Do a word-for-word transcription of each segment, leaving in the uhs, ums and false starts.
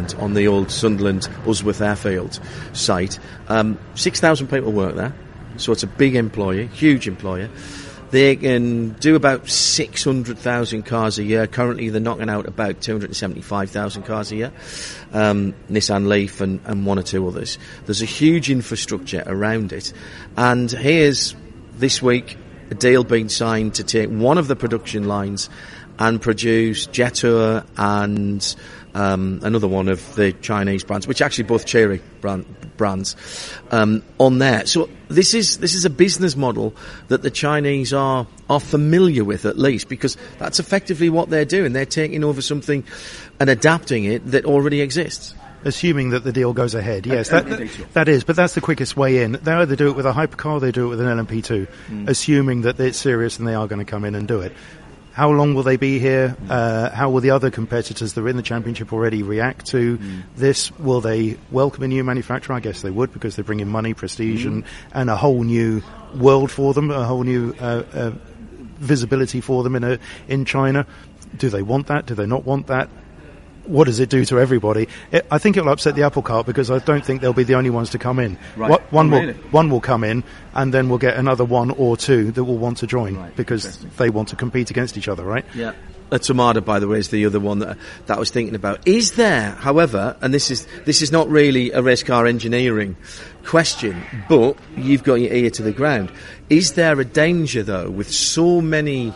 moment on the old Sunderland Usworth Airfield site. Um, six thousand people work there, so it's a big employer, huge employer. They can do about six hundred thousand cars a year. Currently, they're knocking out about two hundred seventy-five thousand cars a year. Um, Nissan Leaf and, and one or two others. There's a huge infrastructure around it. And here's, this week, a deal being signed to take one of the production lines and produce Jetour and um, another one of the Chinese brands, which actually both Chery brand, brands, um, on there. So this is this is a business model that the Chinese are are familiar with, at least, because that's effectively what they're doing. They're taking over something and adapting it that already exists. Assuming that the deal goes ahead, yes, that, that, that is, but that's the quickest way in. They either do it with a hypercar, or they do it with an L M P two, mm. assuming that it's serious and they are going to come in and do it. How long will they be here? Uh, how will the other competitors that are in the championship already react to mm. this? Will they welcome a new manufacturer? I guess they would, because they bring in money, prestige, mm. and, and a whole new world for them, a whole new uh, uh, visibility for them in a, in China. Do they want that? Do they not want that? What does it do to everybody? It, I think it will upset the apple cart, because I don't think they'll be the only ones to come in. Right. What, one oh, will really? one will come in, and then we'll get another one or two that will want to join, right. because they want to compete against each other, right? Yeah. A Tomada, by the way, is the other one that that I was thinking about. Is there, however, and this is this is not really a race car engineering question, but you've got your ear to the ground. Is there a danger, though, with so many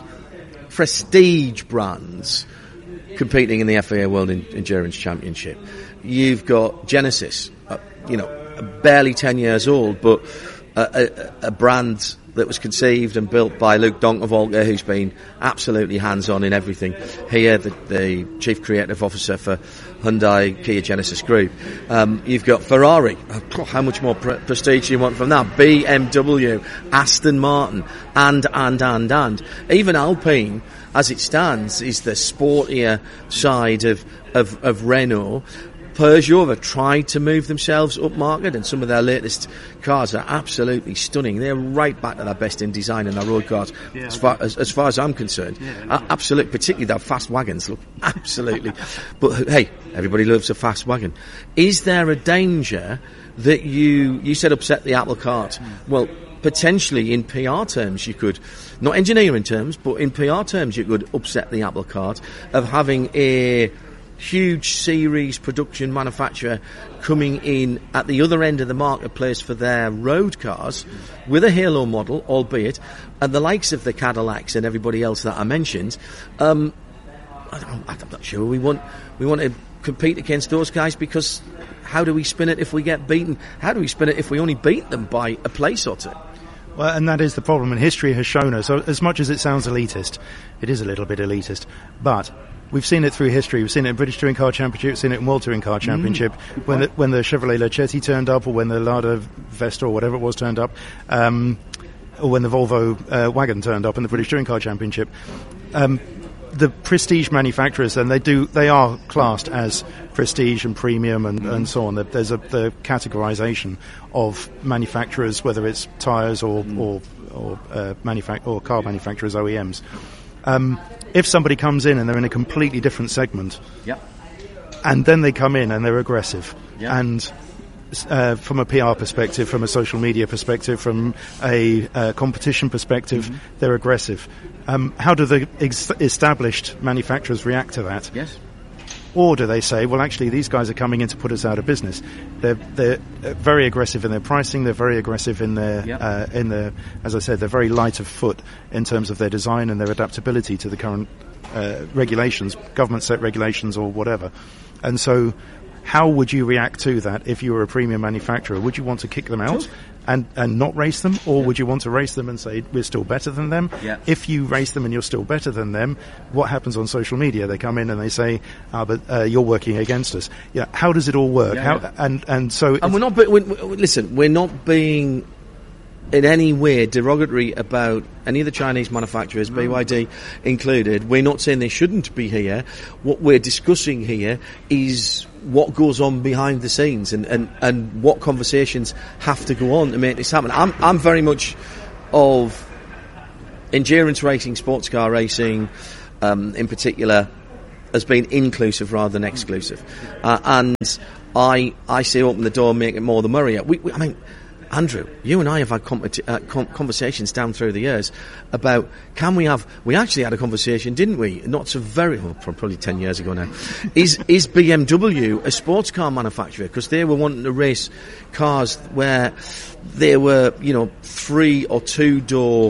prestige brands competing in the F I A World Endurance Championship? You've got Genesis, uh, you know, barely ten years old, but a, a, a brand that was conceived and built by Luke Donkavolt, who's been absolutely hands-on in everything. Here, the, the Chief Creative Officer for Hyundai Kia Genesis Group. Um, you've got Ferrari. Oh, how much more pre- prestige do you want from that? B M W, Aston Martin, and, and, and, and. Even Alpine, as it stands, is the sportier side of, of, of Renault. Peugeot have tried to move themselves up market, and some of their latest cars are absolutely stunning. They're right back to their best in design and their road cars, yeah, as, far, as, as far as I'm concerned. Yeah, uh, absolutely, particularly their fast wagons look absolutely. But hey, everybody loves a fast wagon. Is there a danger that you you said upset the apple cart? Mm. Well, potentially in P R terms you could, not engineering terms, but in P R terms you could upset the apple cart of having a huge series production manufacturer coming in at the other end of the marketplace for their road cars with a halo model, albeit, and the likes of the Cadillacs and everybody else that I mentioned. Um, I don't, I'm not sure we want we want to compete against those guys, because how do we spin it if we get beaten? How do we spin it if we only beat them by a place or two? Well, and that is the problem, and history has shown us, as much as it sounds elitist, it is a little bit elitist, but we've seen it through history. We've seen it in British Touring Car Championship, we've seen it in World Touring Car Championship, mm, when the, when the Chevrolet Lachetti turned up, or when the Lada Vesta or whatever it was turned up, um, or when the Volvo uh, wagon turned up in the British Touring Car Championship. Um, the prestige manufacturers, and they do, they are classed as prestige and premium and, mm. and so on. There's a the categorization of manufacturers, whether it's tyres or mm. or or, uh, manufac- or car manufacturers, O E Ms. Um, if somebody comes in and they're in a completely different segment, yep. and then they come in and they're aggressive, yep. and uh, from a P R perspective, from a social media perspective, from a uh, competition perspective, mm-hmm. they're aggressive. Um, how do the ex- established manufacturers react to that? Yes. Or do they say, well, actually, these guys are coming in to put us out of business? They're they're very aggressive in their pricing. They're very aggressive in their yep. uh, in their, as I said, they're very light of foot in terms of their design and their adaptability to the current uh, regulations, government set regulations or whatever. And so, how would you react to that if you were a premium manufacturer? Would you want to kick them out? Sure. And, and not race them, or yeah. would you want to race them and say we're still better than them? Yeah. If you race them and you're still better than them, what happens on social media? They come in and they say, ah, but uh, you're working against us. Yeah, how does it all work? Yeah, how, yeah. And and so and we're not. Be- we, we, listen, we're not being in any way derogatory about any of the Chinese manufacturers, B Y D included. We're not saying they shouldn't be here. What we're discussing here is what goes on behind the scenes, and, and, and what conversations have to go on to make this happen. I'm I'm very much of endurance racing, sports car racing, um, in particular, as being inclusive rather than exclusive. Uh, and I I say open the door and make it more the merrier. We, we, I mean, Andrew, you and I have had competi- uh, com- conversations down through the years about can we have... We actually had a conversation, didn't we? Not so very... Well, probably ten years ago now. Is is B M W a sports car manufacturer? Because they were wanting to race cars where they were, you know, three or two-door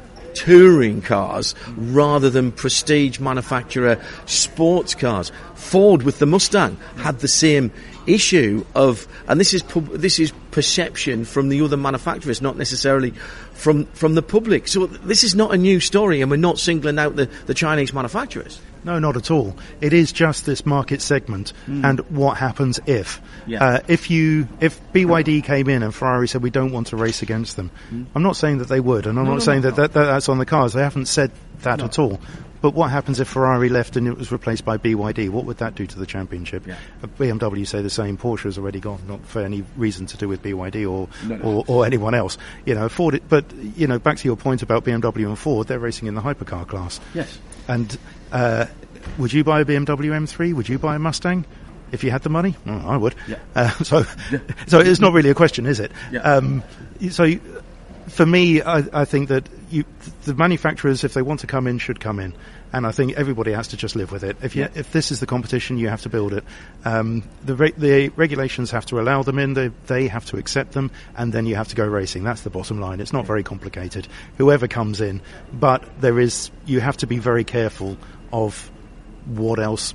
touring cars rather than prestige manufacturer sports cars. Ford with the Mustang had the same issue of, and this is pub, this is perception from the other manufacturers, not necessarily from from the public. So this is not a new story, and we're not singling out the, the Chinese manufacturers. No, not at all. It is just this market segment mm. and what happens if. Yeah. Uh, if you, if B Y D came in and Ferrari said we don't want to race against them, mm. I'm not saying that they would, and I'm no, not no, saying no, that, no. that, that that's on the cards. They haven't said that no. at all. But what happens if Ferrari left and it was replaced by B Y D? What would that do to the championship? Yeah. B M W say the same. Porsche has already gone, not for any reason to do with B Y D or no, no. Or, or anyone else. You know, Ford. But you know, back to your point about B M W and Ford, they're racing in the hypercar class. Yes. And uh, would you buy a B M W M three? Would you buy a Mustang? If you had the money, oh, I would. Yeah. Uh, so, yeah. so it's not really a question, is it? Yeah. Um, so. For me, I, I think that you, the manufacturers, if they want to come in, should come in, and I think everybody has to just live with it. If you, yeah. if this is the competition, you have to build it. Um, the re- the regulations have to allow them in. They they have to accept them, and then you have to go racing. That's the bottom line. It's not yeah. very complicated. Whoever comes in, but there is you have to be very careful of what else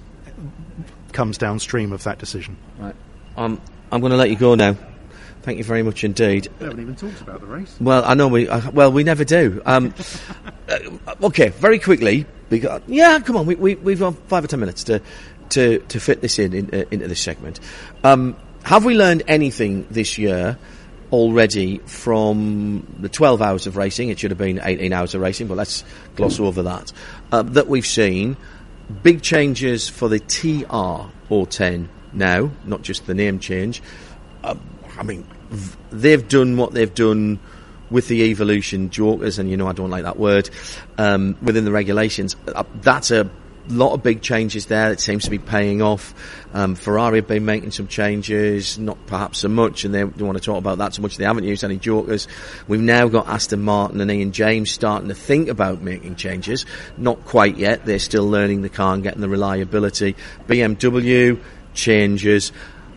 comes downstream of that decision. Right. Um, I'm going to let you go now. Thank you very much indeed. We haven't even talked about the race. Well, I know we. Uh, well, we never do. Um, uh, okay, very quickly. Because, yeah, come on. We, we, we've got five or ten minutes to to, to fit this in, in uh, into this segment. Um, have we learned anything this year already from the twelve hours of racing? It should have been eighteen hours of racing, but let's gloss over that. Uh, that we've seen big changes for the T R O ten now, not just the name change. Uh, I mean, v- they've done what they've done with the evolution jokers, and you know I don't like that word, um, within the regulations. Uh, that's a lot of big changes there. It seems to be paying off. Um, Ferrari have been making some changes, not perhaps so much, and they don't want to talk about that so much. They haven't used any jokers. We've now got Aston Martin and Ian James starting to think about making changes. Not quite yet. They're still learning the car and getting the reliability. B M W changes.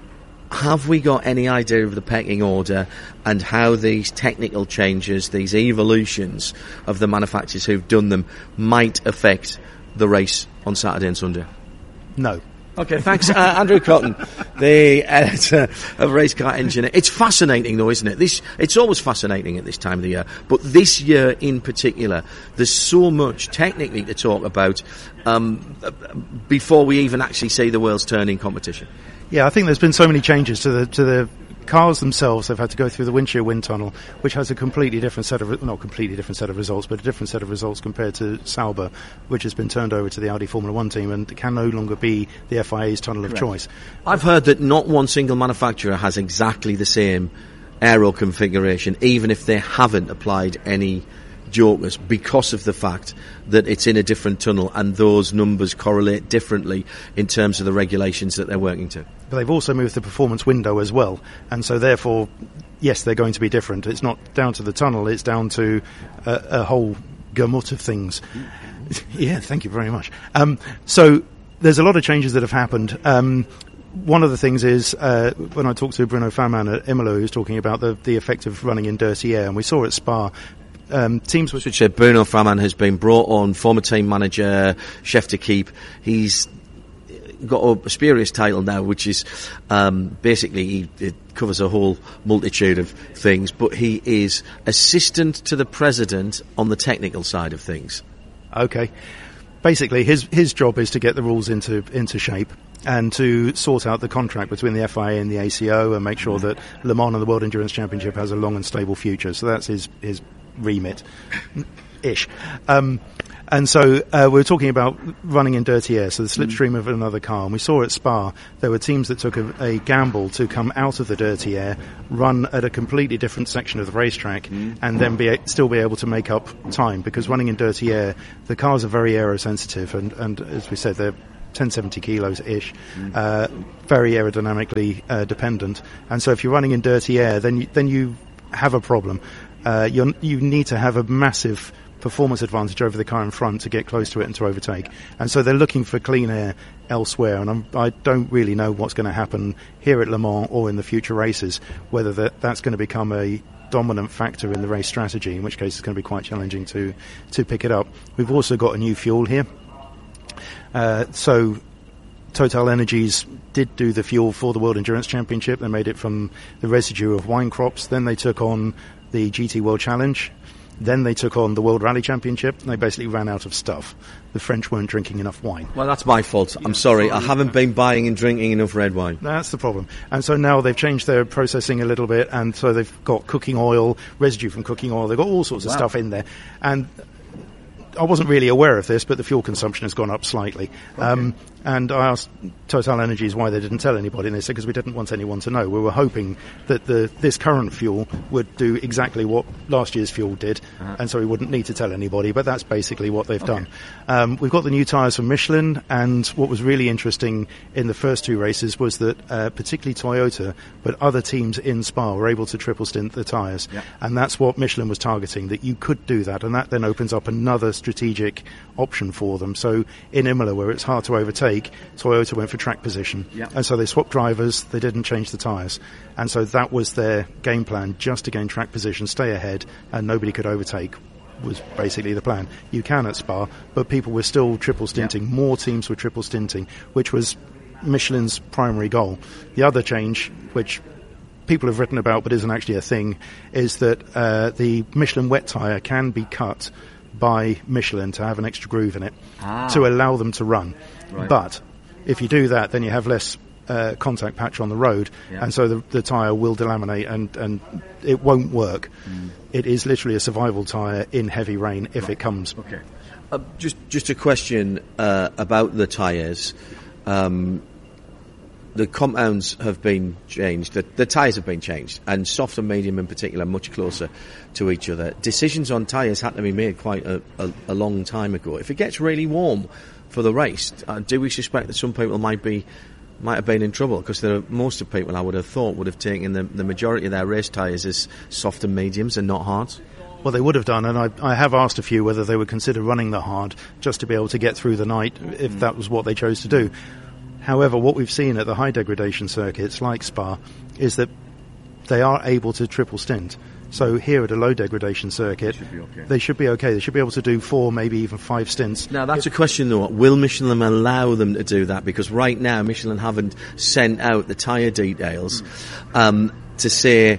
Have we got any idea of the pecking order and how these technical changes, these evolutions of the manufacturers who've done them, might affect the race on Saturday and Sunday? No. Okay, thanks, uh, Andrew Cotton, the editor of Race Car Engineer. It's fascinating, though, isn't it? This it's always fascinating at this time of the year, but this year in particular, there's so much technically to talk about um, before we even actually see the wheels turn in competition. Yeah, I think there's been so many changes to the to the cars themselves. They've had to go through the windshield wind tunnel, which has a completely different set of, not completely different set of results, but a different set of results compared to Sauber, which has been turned over to the Audi Formula One team and can no longer be the F I A's tunnel of Correct. choice. I've heard that not one single manufacturer has exactly the same aero configuration, even if they haven't applied any jokers, because of the fact that it's in a different tunnel and those numbers correlate differently in terms of the regulations that they're working to. But they've also moved the performance window as well, and so therefore, yes, they're going to be different. It's not down to the tunnel, it's down to a, a whole gamut of things. Yeah, thank you very much. Um, so there's a lot of changes that have happened. Um, One of the things is, uh, when I talked to Bruno Fairman at Imola, he was talking about the, the effect of running in dirty air, and we saw at Spa, Um, teams which which said Bruno Fairman has been brought on, former team manager, chef de keep. He's got a spurious title now, which is um, basically he it covers a whole multitude of things, but he is assistant to the president on the technical side of things. Okay. Basically, his his job is to get the rules into into shape and to sort out the contract between the F I A and the A C O and make sure that Le Mans and the World Endurance Championship has a long and stable future. So that's his his remit, ish. Um, and so uh, we were talking about running in dirty air, so the slipstream mm. of another car. And we saw at Spa there were teams that took a, a gamble to come out of the dirty air, run at a completely different section of the racetrack, mm. and then be still be able to make up time, because running in dirty air, the cars are very aerosensitive, and, and as we said, they're ten seventy kilos ish, mm. uh, very aerodynamically uh, dependent. And so if you're running in dirty air, then you, then you have a problem. Uh, you you need to have a massive performance advantage over the car in front to get close to it and to overtake. And so they're looking for clean air elsewhere, and I'm, I don't really know what's going to happen here at Le Mans or in the future races, whether that, that's going to become a dominant factor in the race strategy, in which case it's going to be quite challenging to, to pick it up. We've also got a new fuel here. Uh, so Total Energies did do the fuel for the World Endurance Championship. They made it from the residue of wine crops. Then they took on the G T World Challenge. Then they took on the World Rally Championship, and they basically ran out of stuff. The French weren't drinking enough wine. Well, that's my fault. I'm sorry. I haven't been buying and drinking enough red wine. That's the problem. And so now they've changed their processing a little bit, and so they've got cooking oil, residue from cooking oil. They've got all sorts of wow. stuff in there. And I wasn't really aware of this, but the fuel consumption has gone up slightly. Okay. Um, and I asked Total Energies why they didn't tell anybody, and they said because we didn't want anyone to know. We were hoping that the this current fuel would do exactly what last year's fuel did, uh-huh. and so we wouldn't need to tell anybody, but that's basically what they've okay. done. Um, we've got the new tyres from Michelin, and what was really interesting in the first two races was that uh, particularly Toyota, but other teams in Spa were able to triple stint the tyres, yeah. and that's what Michelin was targeting, that you could do that, and that then opens up another strategic option for them. So in Imola, where it's hard to overtake, Toyota went for track position, yeah. and so they swapped drivers, they didn't change the tyres, and so that was their game plan, just to gain track position, stay ahead, and nobody could overtake, was basically the plan. You can at Spa, but people were still triple stinting, yeah. more teams were triple stinting, which was Michelin's primary goal. The other change, which people have written about but isn't actually a thing, is that uh, the Michelin wet tyre can be cut by Michelin to have an extra groove in it ah. to allow them to run. Right. But if you do that, then you have less uh, contact patch on the road, yeah. and so the, the tyre will delaminate and, and it won't work. Mm. It is literally a survival tyre in heavy rain if right. it comes. Okay. Uh, just just a question uh, about the tyres. Um, the compounds have been changed, the, the tyres have been changed, and soft and medium in particular much closer to each other. Decisions on tyres had to be made quite a, a, a long time ago. If it gets really warm for the race, uh, do we suspect that some people might be might have been in trouble? Because there are, most of people, I would have thought, would have taken the, the majority of their race tyres as soft and mediums and not hards. Well, they would have done, and I, I have asked a few whether they would consider running the hard just to be able to get through the night if mm. that was what they chose to do. However, what we've seen at the high degradation circuits like Spa is that they are able to triple stint. So here at a low degradation circuit, should okay. they should be okay. They should be able to do four, maybe even five stints. Now, that's if, a question, though. Will Michelin allow them to do that? Because right now, Michelin haven't sent out the tyre details mm. um, to say,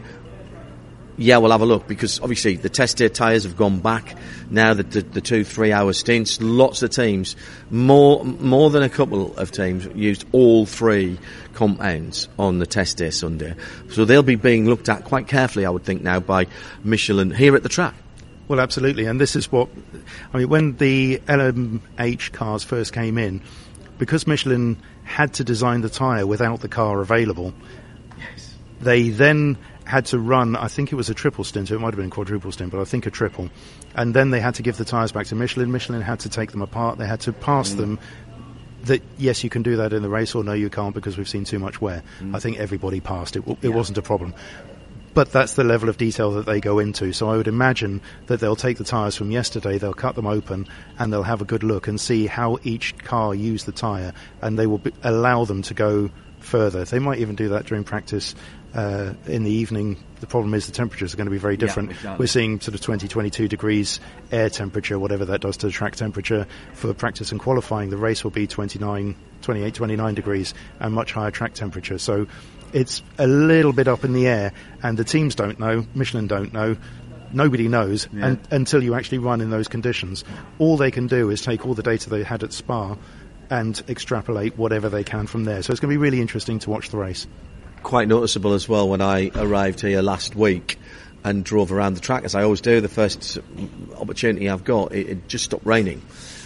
yeah, we'll have a look, because obviously the test day tyres have gone back. Now the, the, the two, three hour stints, lots of teams, more more than a couple of teams used all three compounds on the test day Sunday. So they'll be being looked at quite carefully, I would think, now by Michelin here at the track. Well, absolutely, and this is what, I mean, when the L M H cars first came in, because Michelin had to design the tyre without the car available, yes. they then had to run, I think it was a triple stint, it might have been a quadruple stint, but I think a triple. And then they had to give the tyres back to Michelin. Michelin had to take them apart. They had to pass mm. them that, yes, you can do that in the race, or no, you can't, because we've seen too much wear. Mm. I think everybody passed. It, it yeah. wasn't a problem. But that's the level of detail that they go into. So I would imagine that they'll take the tyres from yesterday, they'll cut them open, and they'll have a good look and see how each car used the tyre, and they will be, allow them to go further. They might even do that during practice uh, in the evening. The problem is the temperatures are going to be very different. Yeah, exactly. We're seeing sort of twenty, twenty-two degrees air temperature, whatever that does to the track temperature. For practice and qualifying, the race will be twenty-nine, twenty-eight, twenty-nine degrees and much higher track temperature. So it's a little bit up in the air, and the teams don't know, Michelin don't know, nobody knows yeah. and, until you actually run in those conditions. All they can do is take all the data they had at Spa and extrapolate whatever they can from there. So it's going to be really interesting to watch the race. Quite noticeable as well when I arrived here last week and drove around the track, as I always do. The first opportunity I've got, it, it just stopped raining,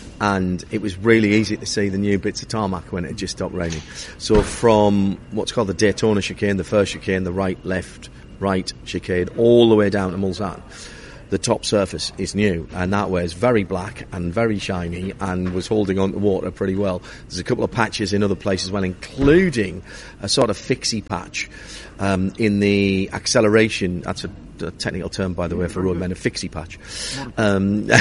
and it was really easy to see the new bits of tarmac when it just stopped raining. So from what's called the Daytona chicane, the first chicane, the right, left, right chicane, all the way down to Mulsanne, the top surface is new, and that was very black and very shiny and was holding on to water pretty well. There's a couple of patches in other places as well, including a sort of fixie patch um, in the acceleration. That's a, a technical term, by the way, for roadmen, a fixie patch. Um,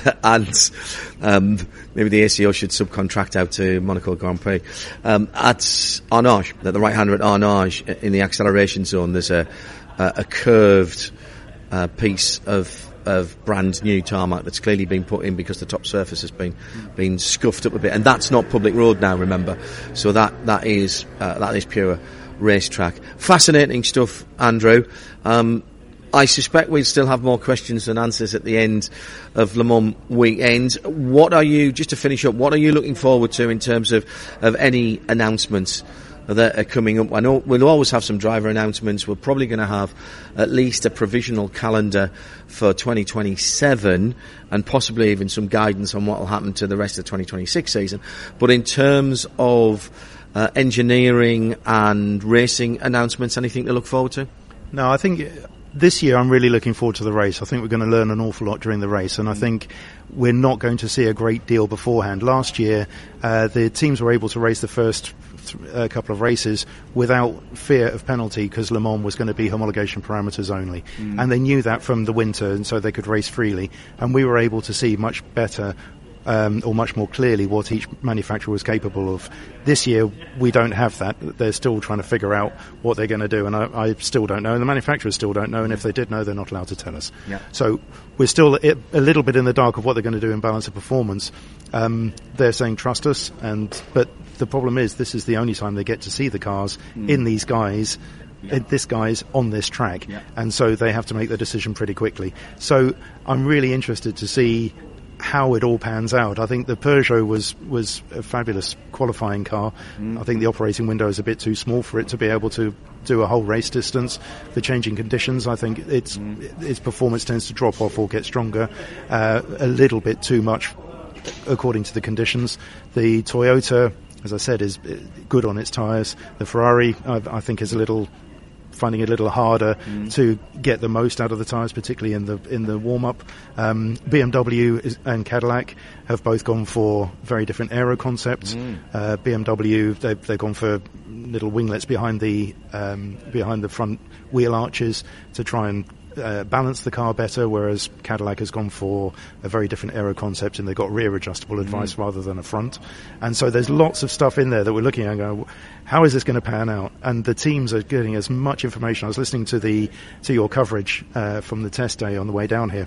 and um, maybe the A C O should subcontract out to Monaco Grand Prix. Um, at Arnage, at the right-hander at Arnage, in the acceleration zone, there's a, a, a curved Uh, piece of of brand new tarmac that's clearly been put in because the top surface has been been scuffed up a bit, and that's not public road now, remember. So that that is uh, that is pure racetrack. Fascinating stuff, Andrew. Um, I suspect we'll still have more questions than answers at the end of Le Mans weekend. What are you, just to finish up, what are you looking forward to in terms of of any announcements that are coming up? I know we'll always have some driver announcements. We're probably going to have at least a provisional calendar for twenty twenty-seven and possibly even some guidance on what will happen to the rest of the twenty twenty-six season. But in terms of uh, engineering and racing announcements, anything to look forward to? No, I think this year I'm really looking forward to the race. I think we're going to learn an awful lot during the race, and I think we're not going to see a great deal beforehand. Last year, uh, the teams were able to race the first a couple of races without fear of penalty because Le Mans was going to be homologation parameters only, mm. and they knew that from the winter, and so they could race freely, and we were able to see much better um, or much more clearly what each manufacturer was capable of. This year we don't have that. They're still trying to figure out what they're going to do, and I, I still don't know, and the manufacturers still don't know, and if they did know, they're not allowed to tell us. Yeah. So we're still a little bit in the dark of what they're going to do in balance of performance. Um, they're saying trust us, and but the problem is this is the only time they get to see the cars mm. in these guys, yeah. in this guy's on this track, yeah. and so they have to make the decision pretty quickly. So I'm really interested to see how it all pans out. I think the Peugeot was was a fabulous qualifying car. Mm. I think the operating window is a bit too small for it to be able to do a whole race distance. The changing conditions, I think its mm. its performance tends to drop off or get stronger uh, a little bit too much according to the conditions. The Toyota, as I said, is good on its tyres. The Ferrari, I, I think, is a little finding it a little harder mm. to get the most out of the tyres, particularly in the in the warm-up. Um, B M W is, and Cadillac have both gone for very different aero concepts. Mm. Uh, B M W, they've, they've gone for little winglets behind the um, behind the front wheel arches to try and Uh, balance the car better, whereas Cadillac has gone for a very different aero concept, and they've got rear adjustable advice mm. rather than a front. And so there's lots of stuff in there that we're looking at and going, how is this going to pan out? And the teams are getting as much information. I was listening to the to your coverage uh, from the test day on the way down here,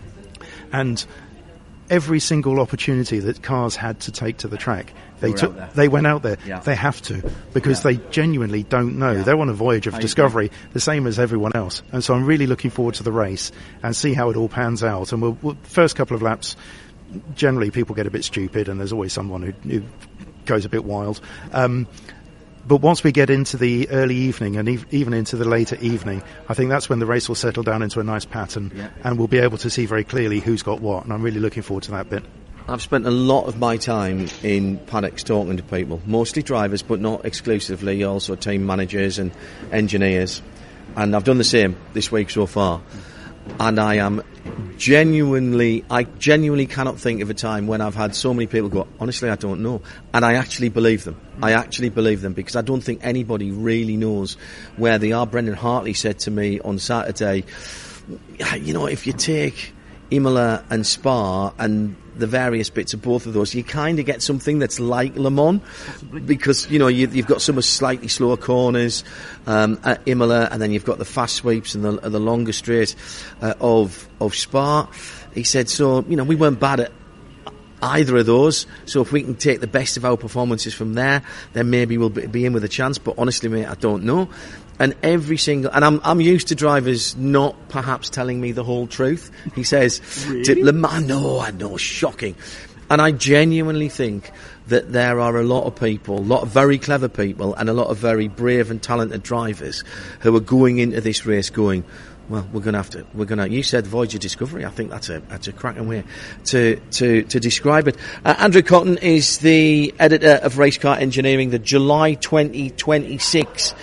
and every single opportunity that cars had to take to the track, they took. They went out there. Yeah. They have to, because yeah. they genuinely don't know. Yeah. They're on a voyage of I discovery, agree. The same as everyone else. And so I'm really looking forward to the race and see how it all pans out. And we'll, we'll first couple of laps, generally people get a bit stupid, and there's always someone who, who goes a bit wild. Um, But once we get into the early evening and ev- even into the later evening, I think that's when the race will settle down into a nice pattern, yeah. and we'll be able to see very clearly who's got what, and I'm really looking forward to that bit. I've spent a lot of my time in paddocks talking to people, mostly drivers, but not exclusively, also team managers and engineers, and I've done the same this week so far. And I am genuinely, I genuinely cannot think of a time when I've had so many people go, honestly, I don't know. And I actually believe them. I actually believe them, because I don't think anybody really knows where they are. Brendan Hartley said to me on Saturday, you know, if you take Imola and Spa and the various bits of both of those, you kind of get something that's like Le Mans, because, you know, you, you've got some slightly slower corners um, at Imola, and then you've got the fast sweeps and the, the longer straight uh, of of Spa. He said, so, you know, we weren't bad at either of those, so if we can take the best of our performances from there, then maybe we'll be, be in with a chance. But honestly, mate, I don't know. And every single, and I'm I'm used to drivers not perhaps telling me the whole truth. He says, really? Le Mans, no, I know, shocking. And I genuinely think that there are a lot of people, a lot of very clever people, and a lot of very brave and talented drivers who are going into this race going, well, we're going to have to, we're going to, you said voyage of discovery. I think that's a, that's a cracking way to, to, to describe it. Uh, Andrew Cotton is the editor of Race Car Engineering, the July twenty twenty-six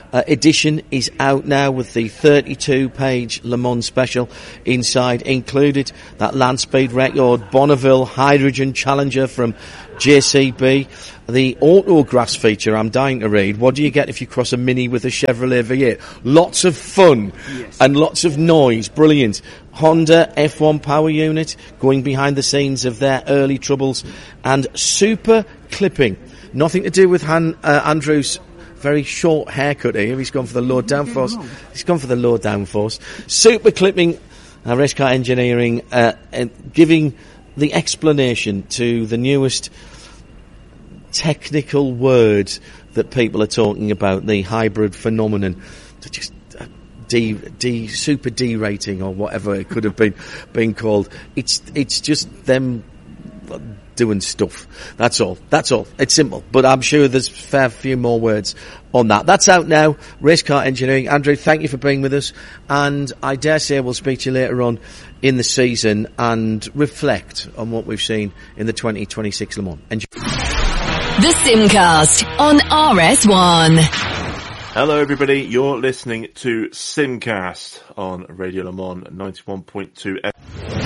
uh, edition is out now with the thirty-two page Le Mans special inside included. That land speed record, Bonneville Hydrogen Challenger from J C B. The autographs feature, I'm dying to read. What do you get if you cross a Mini with a Chevrolet V eight? Lots of fun yes. and lots of noise. Brilliant. Honda F one power unit going behind the scenes of their early troubles. And super clipping. Nothing to do with Han, uh, Andrew's very short haircut here. He's gone for the low downforce. He's gone for the low downforce. Super clipping. Uh, race car engineering uh, uh, giving the explanation to the newest technical words that people are talking about, the hybrid phenomenon, to just uh, D, D, super D rating or whatever it could have been been called. It's it's just them doing stuff. That's all. That's all. It's simple. But I'm sure there's a fair few more words on that. That's out now. Race car engineering. Andrew, thank you for being with us. And I dare say we'll speak to you later on in the season and reflect on what we've seen in the twenty twenty-six Le Mans. Enjoy. The Simcast on R S one. Hello everybody, you're listening to Simcast on Radio Le Mans ninety-one point two F M.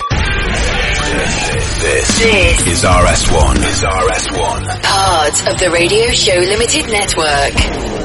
This, this is R S one. Is R S one. Part of the Radio Show Limited Network.